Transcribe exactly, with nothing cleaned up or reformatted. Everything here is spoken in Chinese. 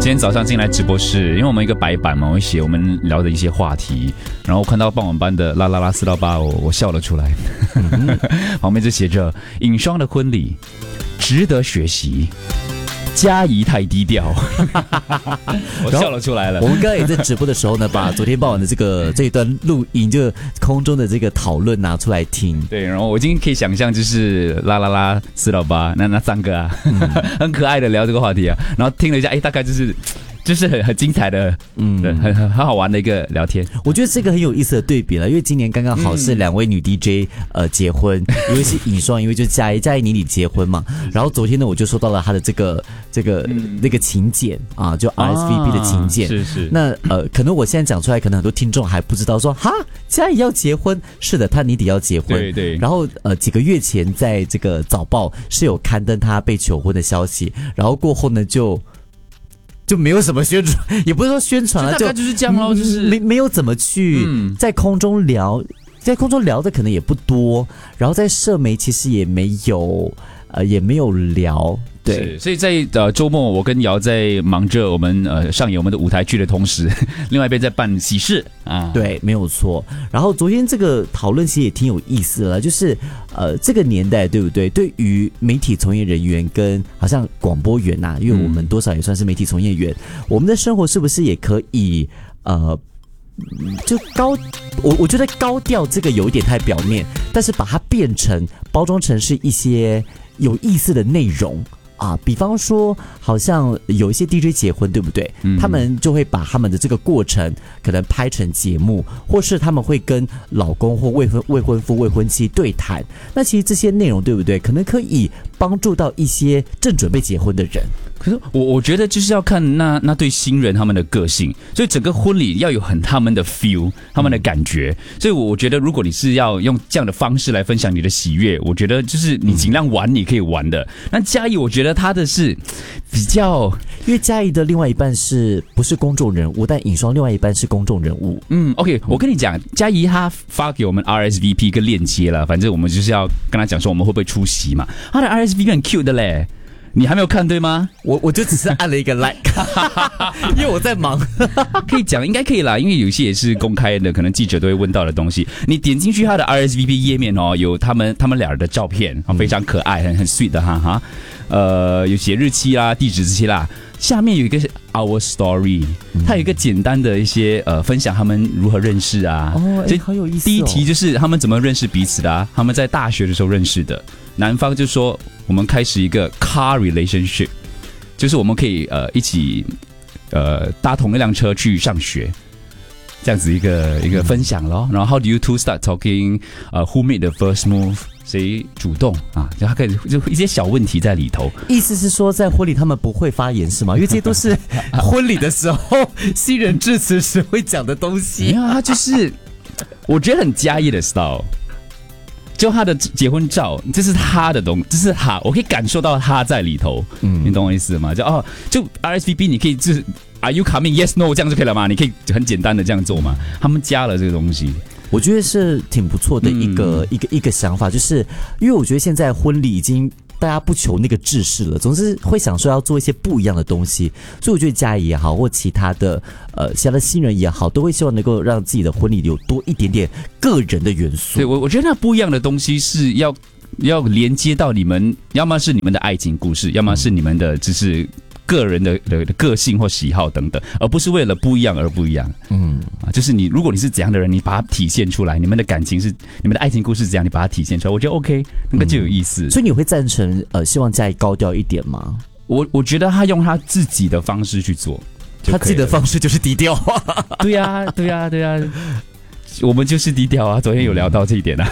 今天早上进来直播室，因为我们一个白板嘛，我会写我们聊的一些话题，然后我看到傍晚班的啦啦啦四到八，我我笑了出来，嗯、旁边就写着尹双的婚礼值得学习。嘉怡太低调，我笑了出来了。 我们刚刚也在直播的时候呢，把昨天傍晚的这个这一段录音，就空中的这个讨论拿出来听。 对，然后我已经可以想象，就是啦啦啦四到八，那那三个啊，嗯、很可爱的聊这个话题啊。然后听了一下，哎，大概就是。就是很很精彩的，嗯，很很很好玩的一个聊天。 我觉得这个很有意思的对比了，因为今年刚刚好是两位女 D J 呃结婚，一位是尹双，一位就是嘉怡，嘉怡你你结婚嘛。然后昨天呢，我就收到了她的这个这个、嗯、那个请柬啊，就 R S V P 的请柬。 啊、是是。 那呃，可能我现在讲出来，可能很多听众还不知道说，哈，嘉怡要结婚，是的，她你得要结婚。 对对。 然后呃，几个月前在这个早报是有刊登她被求婚的消息，然后过后呢就。就没有什么宣传，也不是说宣传了， 就大概就是这样咯，就是没没有怎么去在空中聊，在空中聊的可能也不多，然后在社媒其实也没有，呃，也没有聊。对， 所以在呃周末，我跟瑶在忙着我们呃上演我们的舞台剧的同时，另外一边在办喜事啊。 对，没有错。然后昨天这个讨论其实也挺有意思的了，就是呃这个年代对不对？对于媒体从业人员跟好像广播员呐、啊，因为我们多少也算是媒体从业员，嗯、我们的生活是不是也可以呃？就高，我我觉得高调这个有一点太表面，但是把它变成包装成是一些有意思的内容。啊，比方说，好像有一些 D J 结婚，对不对？嗯、他们就会把他们的这个过程可能拍成节目，或是他们会跟老公或未婚未婚夫、未婚妻对谈。那其实这些内容，对不对？可能可以帮助到一些正准备结婚的人。 可是我我觉得就是要看那那对新人他们的个性，所以整个婚礼要有很他们的 feel， 他们的感觉。嗯、所以我觉得，如果你是要用这样的方式来分享你的喜悦，我觉得就是你尽量玩你可以玩的。那嘉怡，我觉得他的是比较， 因为嘉怡的另外一半是不是公众人物，但尹双另外一半是公众人物。 嗯 ，OK， 我跟你讲，嘉怡她发给我们 R S V P 跟链接了，反正我们就是要跟他讲说我们会不会出席嘛。他的 R S V P 很 cute 的嘞。你还没有看对吗？ 我我就只是按了一个 like， 因为我在忙。 可以讲，应该可以啦，因为有些也是公开的，可能记者都会问到的东西。你点进去他的 R S V P 页面哦，有他们他们俩的照片，非常可爱，很很 sweet 的哈哈。呃，有写日期啦、地址这些啦。下面有一个 Our Story， 它有一个简单的一些呃分享他们如何认识啊。 哦，哎，好有意思哦。 第一题就是他们怎么认识彼此的啊？他们在大学的时候认识的。男方就说我们开始一个 car relationship， 就是我们可以呃一起呃搭同一辆车去上学，这样子一个一个分享咯。然后 How do you two start talking？ 呃 ，Who made the first move？ 谁主动啊？就他可以就一些小问题在里头。 意思是说，在婚礼他们不会发言是吗？因为这些都是婚礼的时候新人致辞时会讲的东西。 没有，他就是我觉得很嘉义的 style。就他的结婚照，这是他的东，这是他，我可以感受到他在里头，嗯，你懂我意思吗？就哦，就 R S V P 你可以就是 Are you coming? Yes, no 这样就可以了嘛？你可以很简单的这样做嘛？他们加了这个东西。 我觉得是挺不错的一个、嗯、一个一个想法，就是因为我觉得现在婚礼已经大家不求那个制式了，总是会想说要做一些不一样的东西，所以我觉得嘉怡也好，或其他的呃其他的新人也好，都会希望能够让自己的婚礼有多一点点个人的元素。 对，我我觉得那不一样的东西是要要连接到你们，要么是你们的爱情故事，要么是你们的只是个人的 的, 的个性或喜好等等，而不是为了不一样而不一样。嗯，啊，就是你，如果你是怎样的人，你把它体现出来，你们的感情是，你们的爱情故事是怎样，你把它体现出来，我觉得 OK， 那个就有意思。 嗯、所以你会赞成呃，希望嘉怡高调一点吗？ 我我觉得他用他自己的方式去做， 他自己的方式就是低调啊。 对呀、啊，对呀、啊，对呀、啊，我们就是低调啊。昨天有聊到这一点啊。